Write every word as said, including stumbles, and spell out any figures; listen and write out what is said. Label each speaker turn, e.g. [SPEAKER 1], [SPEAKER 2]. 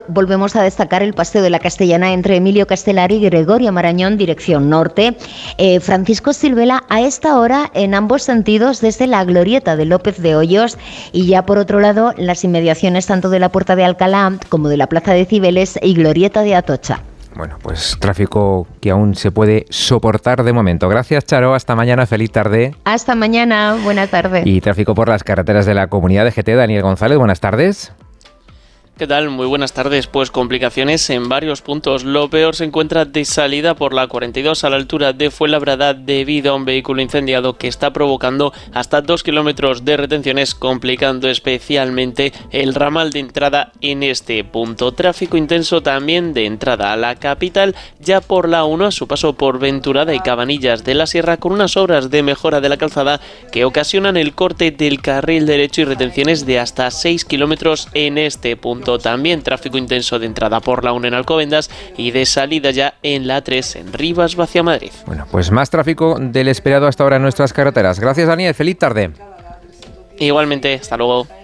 [SPEAKER 1] Volvemos a destacar el paseo de la Castellana entre Emilio Castelar y Gregorio Marañón, dirección norte. Eh, Francisco Silvela, a esta hora en ambos sentidos desde la glorieta de López de Hoyos, y ya por otro lado las inmediaciones tanto de la Puerta de Alcalá como de la Plaza de Cibeles y glorieta de Atocha.
[SPEAKER 2] Bueno, pues tráfico que aún se puede soportar de momento. Gracias, Charo. Hasta mañana. Feliz tarde.
[SPEAKER 1] Hasta mañana. Buena tarde.
[SPEAKER 2] Y tráfico por las carreteras de la Comunidad de G T. Daniel González, buenas tardes.
[SPEAKER 3] ¿Qué tal? Muy buenas tardes. Pues complicaciones en varios puntos. Lo peor se encuentra de salida por la cuarenta y dos a la altura de Fuenlabrada debido a un vehículo incendiado que está provocando hasta dos kilómetros de retenciones, complicando especialmente el ramal de entrada en este punto. Tráfico intenso también de entrada a la capital, ya por la uno a su paso por Venturada y Cabanillas de la Sierra, con unas obras de mejora de la calzada que ocasionan el corte del carril derecho y retenciones de hasta seis kilómetros en este punto. También tráfico intenso de entrada por la uno en Alcobendas y de salida ya en la tres en Rivas hacia Madrid.
[SPEAKER 2] Bueno, pues más tráfico del esperado hasta ahora en nuestras carreteras. Gracias, Daniel. Feliz tarde.
[SPEAKER 3] Igualmente, hasta luego.